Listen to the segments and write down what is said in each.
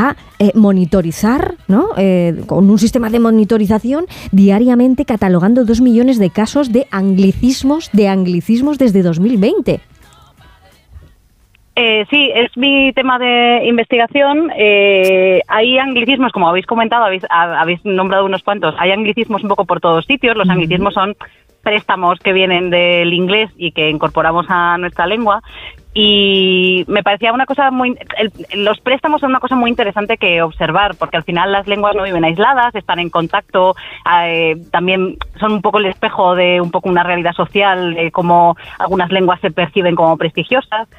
a monitorizar, ¿no? Con un sistema de monitorización diariamente catalogando 2 millones de casos de anglicismos desde 2020. Sí, es mi tema de investigación. Hay anglicismos, como habéis comentado, habéis nombrado unos cuantos. Hay anglicismos un poco por todos sitios. Los anglicismos son préstamos que vienen del inglés y que incorporamos a nuestra lengua. Y me parecía una cosa los préstamos son una cosa muy interesante que observar, porque al final las lenguas no viven aisladas, están en contacto, también son un poco el espejo de un poco una realidad social, cómo algunas lenguas se perciben como prestigiosas.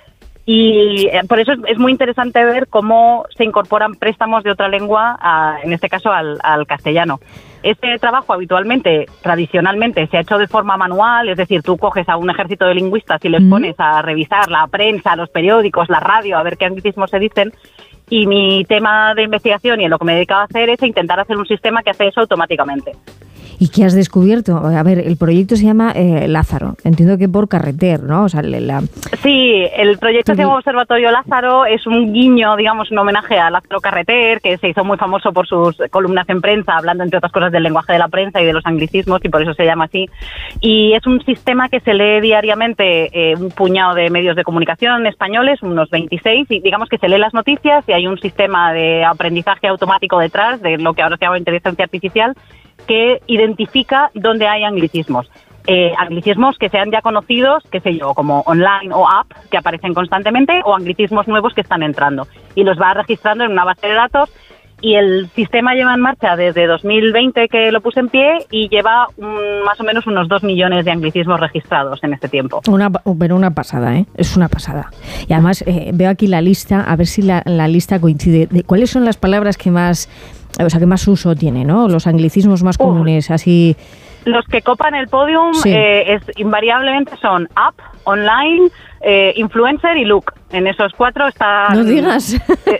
Y por eso es muy interesante ver cómo se incorporan préstamos de otra lengua, en este caso al castellano. Este trabajo habitualmente, tradicionalmente, se ha hecho de forma manual, es decir, tú coges a un ejército de lingüistas y les pones a revisar la prensa, los periódicos, la radio, a ver qué anglicismos se dicen. Y mi tema de investigación y en lo que me he dedicado a hacer es intentar hacer un sistema que hace eso automáticamente. ¿Y qué has descubierto? A ver, el proyecto se llama Lázaro. Entiendo que por Carreter, ¿no? O sea, Sí, el proyecto se llama Observatorio Lázaro. Es un guiño, digamos, un homenaje a Lázaro Carreter, que se hizo muy famoso por sus columnas en prensa, hablando, entre otras cosas, del lenguaje de la prensa y de los anglicismos, y por eso se llama así. Y es un sistema que se lee diariamente un puñado de medios de comunicación españoles, unos 26, y digamos que se lee las noticias y hay un sistema de aprendizaje automático detrás, de lo que ahora se llama inteligencia artificial, que identifica dónde hay anglicismos. Anglicismos que sean ya conocidos, qué sé yo, como online o app, que aparecen constantemente, o anglicismos nuevos que están entrando. Y los va registrando en una base de datos, y el sistema lleva en marcha desde 2020 que lo puse en pie, y lleva más o menos unos 2 millones de anglicismos registrados en este tiempo. Pero una pasada, ¿eh? Es una pasada. Y además veo aquí la lista, a ver si la lista coincide. ¿Cuáles son las palabras que más uso tiene, ¿no? Los anglicismos más comunes, así. Los que copan el podium sí. Invariablemente son app, online, influencer y look. En esos 4 están... No digas.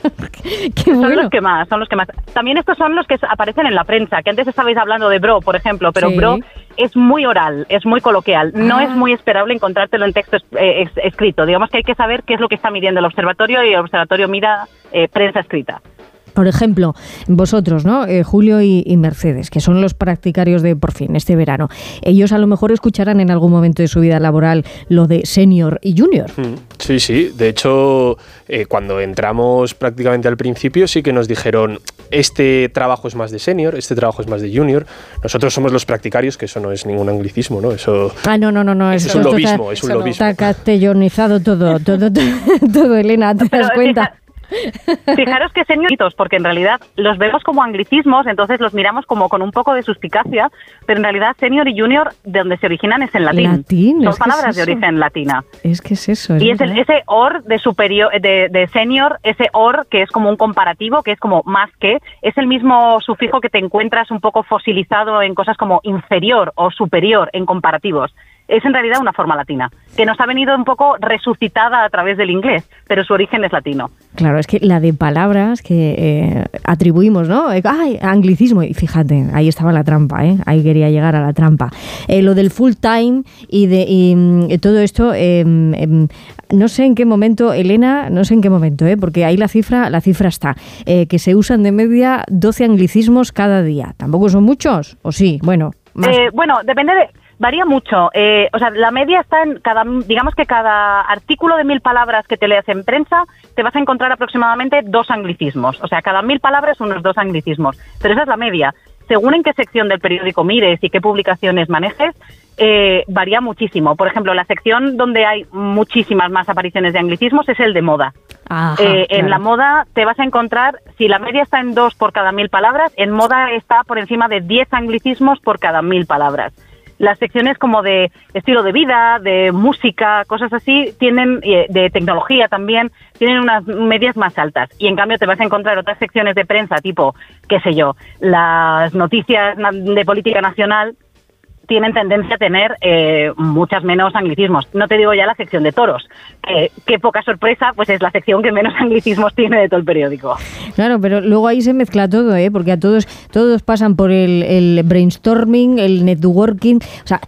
Qué bueno. Son los que más. También estos son los que aparecen en la prensa, que antes estabais hablando de bro, por ejemplo, pero sí. Bro es muy oral, es muy coloquial. No es muy esperable encontrártelo en texto escrito. Digamos que hay que saber qué es lo que está midiendo el observatorio, y el observatorio mira prensa escrita. Por ejemplo, vosotros, ¿no? Julio y Mercedes, que son los practicarios de Por Fin este verano, ellos a lo mejor escucharán en algún momento de su vida laboral lo de senior y junior. Sí. De hecho, cuando entramos prácticamente al principio, sí que nos dijeron, este trabajo es más de senior, este trabajo es más de junior. Nosotros somos los practicarios, que eso no es ningún anglicismo, ¿no? Eso. No. Eso es un lobismo, es un lobismo. Está castellonizado todo, Elena, ¿te das cuenta? Fijaros que senioritos, porque en realidad los vemos como anglicismos, entonces los miramos como con un poco de suspicacia, pero en realidad senior y junior, de donde se originan, es en latín. Son palabras de origen latina. Es que es eso. Y es ese or de superior, de senior, ese or que es como un comparativo, que es como más que, es el mismo sufijo que te encuentras un poco fosilizado en cosas como inferior o superior en comparativos. Es en realidad una forma latina, que nos ha venido un poco resucitada a través del inglés, pero su origen es latino. Claro, es que la de palabras que atribuimos, ¿no? ¡Ay, anglicismo! Y fíjate, ahí estaba la trampa, ¿eh? Ahí quería llegar a la trampa. Lo del full time y todo esto, no sé en qué momento, Elena, porque ahí la cifra está, que se usan de media 12 anglicismos cada día. ¿Tampoco son muchos? ¿O sí? Bueno, más. Depende de... Varía mucho. La media está en digamos que cada artículo de 1000 palabras que te leas en prensa, te vas a encontrar aproximadamente 2 anglicismos. O sea, cada 1000 palabras unos 2 anglicismos. Pero esa es la media. Según en qué sección del periódico mires y qué publicaciones manejes, varía muchísimo. Por ejemplo, la sección donde hay muchísimas más apariciones de anglicismos es el de moda. Ajá, en la moda te vas a encontrar, si la media está en 2 por cada 1000 palabras, en moda está por encima de 10 anglicismos por cada 1000 palabras. Las secciones como de estilo de vida, de música, cosas así, tienen, de tecnología también, tienen unas medias más altas. Y en cambio te vas a encontrar otras secciones de prensa, tipo, qué sé yo, las noticias de política nacional tienen tendencia a tener muchas menos anglicismos. No te digo ya la sección de toros, qué poca sorpresa, pues es la sección que menos anglicismos tiene de todo el periódico. Claro, pero luego ahí se mezcla todo, porque a todos pasan por el brainstorming, el networking, o sea,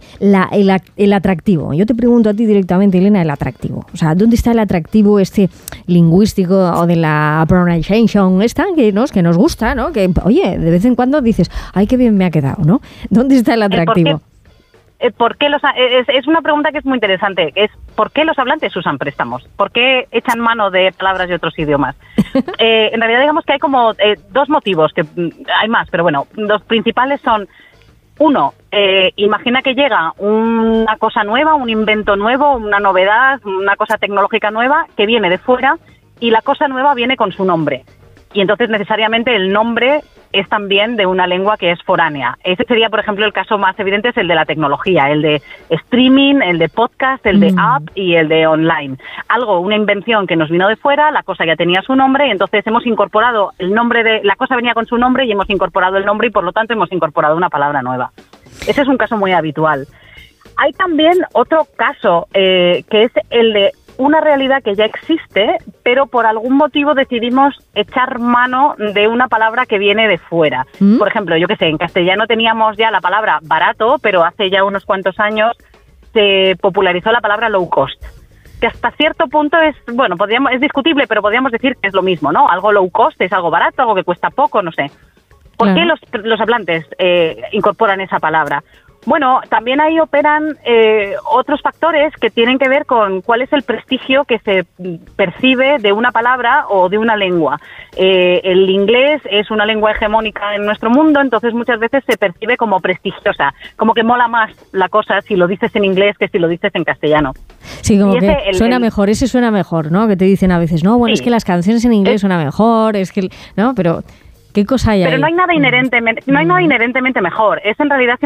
el atractivo. Yo te pregunto a ti directamente, Elena, el atractivo. O sea, ¿dónde está el atractivo lingüístico o de la pronunciation que nos gusta, ¿no? Que, oye, de vez en cuando dices, ay, qué bien me ha quedado, ¿no? ¿Dónde está el atractivo? ¿Por qué es una pregunta que es muy interesante. ¿Por qué los hablantes usan préstamos? ¿Por qué echan mano de palabras de otros idiomas? En realidad, digamos que hay como dos motivos, que hay más, pero bueno, los principales son: uno, imagina que llega una cosa nueva, un invento nuevo, una novedad, una cosa tecnológica nueva que viene de fuera, y la cosa nueva viene con su nombre. Y entonces necesariamente el nombre es también de una lengua que es foránea. Ese sería, por ejemplo, el caso más evidente, es el de la tecnología, el de streaming, el de podcast, el de app y el de online. Una invención que nos vino de fuera, la cosa ya tenía su nombre, y entonces hemos incorporado el nombre la cosa venía con su nombre y hemos incorporado el nombre y por lo tanto hemos incorporado una palabra nueva. Ese es un caso muy habitual. Hay también otro caso que es el de una realidad que ya existe, pero por algún motivo decidimos echar mano de una palabra que viene de fuera. Por ejemplo, yo qué sé, en castellano teníamos ya la palabra barato, pero hace ya unos cuantos años se popularizó la palabra low cost, que hasta cierto punto es discutible, pero podríamos decir que es lo mismo, ¿no? Algo low cost es algo barato, algo que cuesta poco, no sé. ¿Por qué los hablantes incorporan esa palabra? Bueno, también ahí operan otros factores que tienen que ver con cuál es el prestigio que se percibe de una palabra o de una lengua. El inglés es una lengua hegemónica en nuestro mundo, entonces muchas veces se percibe como prestigiosa, como que mola más la cosa si lo dices en inglés que si lo dices en castellano. Sí, como que suena mejor, ¿no? Que te dicen a veces, no, bueno, sí, es que las canciones en inglés suenan mejor, es que... No, pero... ¿Qué cosa hay ahí? Pero no hay nada inherentemente mejor. Es en realidad